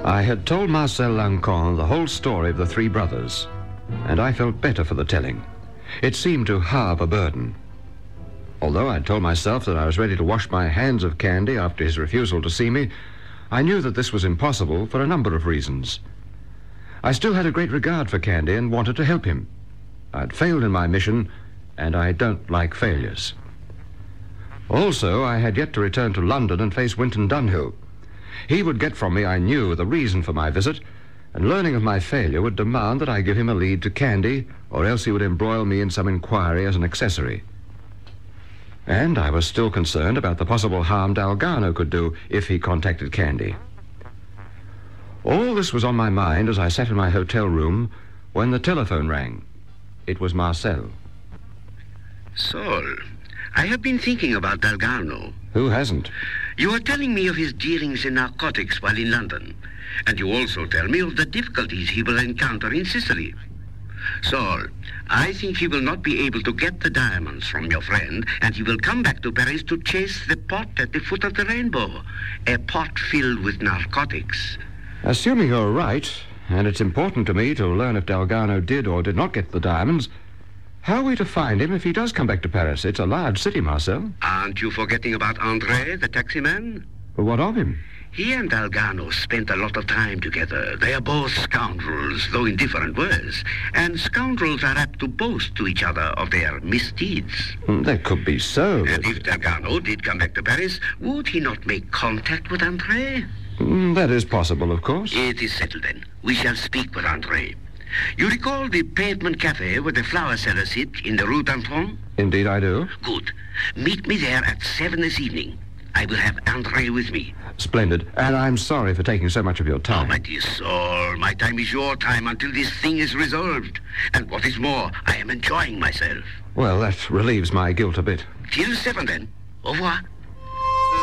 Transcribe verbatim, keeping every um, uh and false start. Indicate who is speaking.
Speaker 1: I had told Marcel Lancan the whole story of the three brothers, and I felt better for the telling. It seemed to halve a burden. Although I'd told myself that I was ready to wash my hands of Candy after his refusal to see me, I knew that this was impossible for a number of reasons. I still had a great regard for Candy and wanted to help him. I'd failed in my mission, and I don't like failures. Also, I had yet to return to London and face Winton Dunhill. He would get from me, I knew, the reason for my visit, and learning of my failure would demand that I give him a lead to Candy, or else he would embroil me in some inquiry as an accessory. And I was still concerned about the possible harm Dalgarno could do if he contacted Candy. All this was on my mind as I sat in my hotel room when the telephone rang. It was Marcel.
Speaker 2: Saul, I have been thinking about Dalgarno.
Speaker 1: Who hasn't?
Speaker 2: You are telling me of his dealings in narcotics while in London, and you also tell me of the difficulties he will encounter in Sicily. Saul, I think he will not be able to get the diamonds from your friend, and he will come back to Paris to chase the pot at the foot of the rainbow, a pot filled with narcotics.
Speaker 1: Assuming you're right, and it's important to me to learn if Dalgarno did or did not get the diamonds, how are we to find him if he does come back to Paris? It's a large city, Marcel.
Speaker 2: Aren't you forgetting about André, the taxi man?
Speaker 1: Well, what of him?
Speaker 2: He and Dalgarno spent a lot of time together. They are both scoundrels, though in different ways. And scoundrels are apt to boast to each other of their misdeeds.
Speaker 1: Mm, that could be so.
Speaker 2: And if Dalgarno did come back to Paris, would he not make contact with André?
Speaker 1: Mm, that is possible, of course.
Speaker 2: It is settled then. We shall speak with André. You recall the pavement cafe where the flower sellers sit in the Rue d'Antoine?
Speaker 1: Indeed I do.
Speaker 2: Good. Meet me there at seven this evening. I will have André with me.
Speaker 1: Splendid. And I'm sorry for taking so much of your time.
Speaker 2: Oh, my dear Saul, my time is your time until this thing is resolved. And what is more, I am enjoying myself.
Speaker 1: Well, that relieves my guilt a bit.
Speaker 2: Till seven, then. Au revoir.